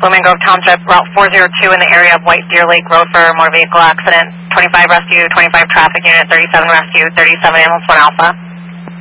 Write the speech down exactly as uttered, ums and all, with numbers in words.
Blooming Grove Township, Route four oh two in the area of White Deer Lake Road for motor vehicle accident. twenty-five rescue, twenty-five traffic unit, thirty-seven rescue, thirty-seven ambulance one alpha.